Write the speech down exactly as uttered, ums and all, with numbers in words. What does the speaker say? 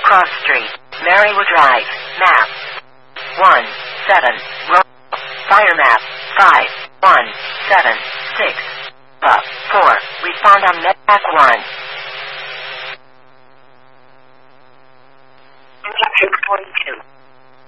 Cross Street, Marywood Drive, map. one, seven, row. Fire map, five, one, seven, six. Up, four, respond on map one.